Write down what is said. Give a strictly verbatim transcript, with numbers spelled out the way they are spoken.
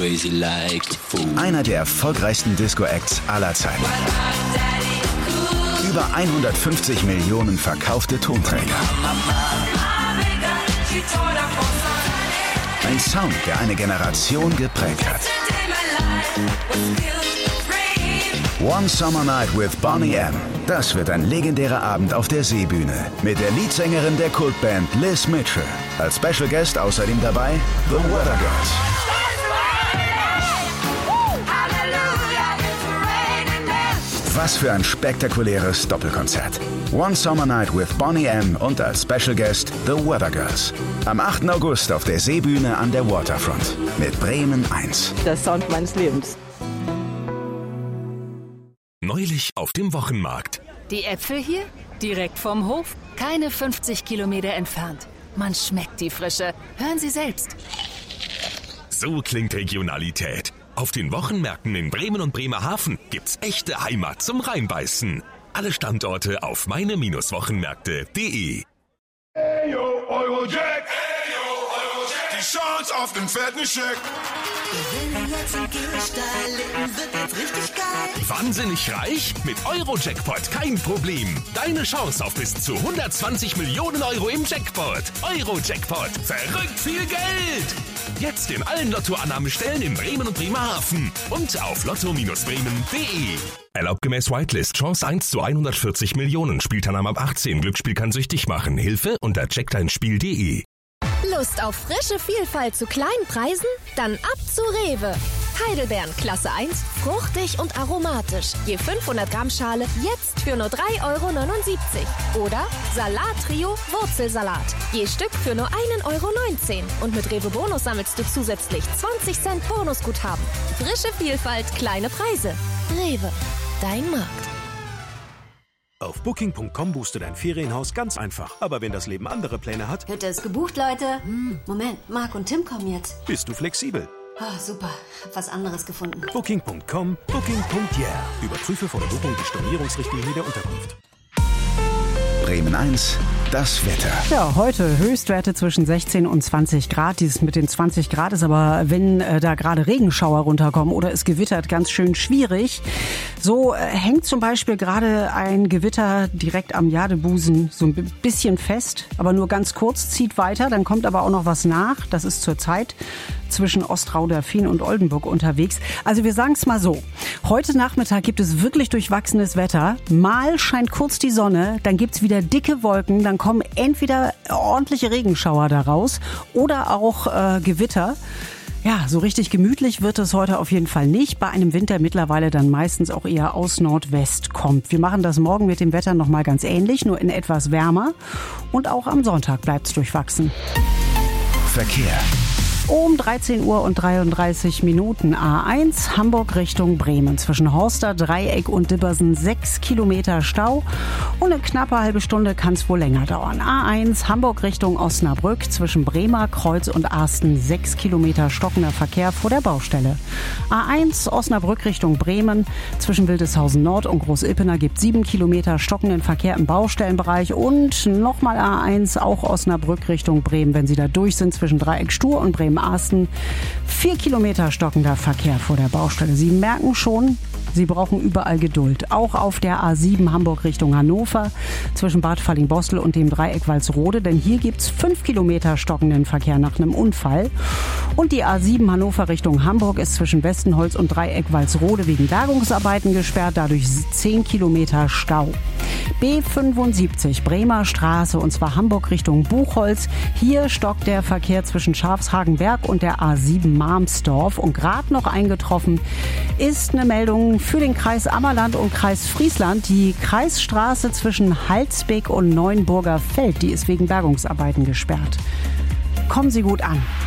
Einer der erfolgreichsten Disco-Acts aller Zeiten. Über hundertfünfzig Millionen verkaufte Tonträger. Ein Sound, der eine Generation geprägt hat. One Summer Night with Boney M. Das wird ein legendärer Abend auf der Seebühne mit der Leadsängerin der Kultband Liz Mitchell. Als Special Guest außerdem dabei The Weather Girls. Was für ein spektakuläres Doppelkonzert. One Summer Night with Boney M. und als Special Guest The Weather Girls. Am achten August auf der Seebühne an der Waterfront mit Bremen eins. Der Sound meines Lebens. Neulich auf dem Wochenmarkt. Die Äpfel hier, direkt vom Hof, keine fünfzig Kilometer entfernt. Man schmeckt die Frische. Hören Sie selbst. So klingt Regionalität. Auf den Wochenmärkten in Bremen und Bremerhaven gibt's echte Heimat zum Reinbeißen. Alle Standorte auf meine Wochenmärkte punkt de. Hey yo, Eurojack! Hey yo, Eurojack! Die Chance auf den fetten Scheck! Wahnsinnig reich? Mit Euro-Jackpot kein Problem. Deine Chance auf bis zu hundertzwanzig Millionen Euro im Jackpot. Euro-Jackpot. Verrückt viel Geld. Jetzt in allen Lottoannahmestellen in Bremen und Bremerhaven. Und auf lotto Bindestrich bremen punkt de. Erlaubt gemäß Whitelist. Chance eins zu hundertvierzig Millionen. Spielteilnahme ab achtzehn. Glücksspiel kann süchtig machen. Hilfe unter check dein spiel punkt de. Lust auf frische Vielfalt zu kleinen Preisen? Dann ab zu Rewe. Heidelbeeren Klasse eins, fruchtig und aromatisch. Je fünfhundert Gramm Schale jetzt für nur drei Euro neunundsiebzig. Oder Salat-Trio Wurzelsalat. Je Stück für nur ein Euro neunzehn. Und mit Rewe Bonus sammelst du zusätzlich zwanzig Cent Bonusguthaben. Frische Vielfalt, kleine Preise. Rewe, dein Markt. Auf booking punkt com buchst du dein Ferienhaus ganz einfach. Aber wenn das Leben andere Pläne hat, Hütte ist gebucht, Leute. Hm, Moment, Marc und Tim kommen jetzt. bist du flexibel. Oh, super, hab was anderes gefunden. booking punkt com, booking punkt yeah. Überprüfe vor der Buchung die Stornierungsrichtlinie der Unterkunft. Bremen eins, das Wetter. Ja, heute Höchstwerte zwischen sechzehn und zwanzig Grad. Dieses mit den zwanzig Grad ist aber, wenn äh, da gerade Regenschauer runterkommen oder es gewittert, ganz schön schwierig. So äh, hängt zum Beispiel gerade ein Gewitter direkt am Jadebusen so ein bisschen fest, aber nur ganz kurz, zieht weiter. Dann kommt aber auch noch was nach. Das ist zurzeit zwischen Ostrauderfehn und Oldenburg unterwegs. Also wir sagen es mal so. Heute Nachmittag gibt es wirklich durchwachsenes Wetter. Mal scheint kurz die Sonne, dann gibt's wieder dicke Wolken, dann kommen entweder ordentliche Regenschauer daraus oder auch äh, Gewitter. Ja, so richtig gemütlich wird es heute auf jeden Fall nicht. Bei einem Wind, der mittlerweile dann meistens auch eher aus Nordwest kommt. Wir machen das morgen mit dem Wetter nochmal ganz ähnlich, nur in etwas wärmer. Und auch am Sonntag bleibt es durchwachsen. Verkehr. Um dreizehn Uhr und dreiunddreißig Minuten A eins, Hamburg Richtung Bremen. Zwischen Horster, Dreieck und Dibbersen sechs Kilometer Stau. Und eine knappe halbe Stunde kann es wohl länger dauern. A eins, Hamburg Richtung Osnabrück. Zwischen Bremer Kreuz und Arsten sechs Kilometer stockender Verkehr vor der Baustelle. A eins, Osnabrück Richtung Bremen. Zwischen Wildeshausen Nord und Großilpener gibt sieben Kilometer stockenden Verkehr im Baustellenbereich. Und nochmal A eins, auch Osnabrück Richtung Bremen. Wenn Sie da durch sind, zwischen Dreieck Stur und Bremen Arsten. Vier Kilometer stockender Verkehr vor der Baustelle. Sie merken schon, Sie brauchen überall Geduld. Auch auf der A sieben Hamburg Richtung Hannover zwischen Bad Fallingbostel und dem Dreieck Walsrode. Denn hier gibt es fünf Kilometer stockenden Verkehr nach einem Unfall. Und die A sieben Hannover Richtung Hamburg ist zwischen Westenholz und Dreieck Walsrode wegen Bergungsarbeiten gesperrt. Dadurch zehn Kilometer Stau. B fünfundsiebzig Bremer Straße und zwar Hamburg Richtung Buchholz. Hier stockt der Verkehr zwischen Schafshagenberg und der A sieben Marmsdorf. Und gerade noch eingetroffen ist eine Meldung für den Kreis Ammerland und Kreis Friesland. Die Kreisstraße zwischen Halsbeck und Neuenburger Feld, die ist wegen Bergungsarbeiten gesperrt. Kommen Sie gut an.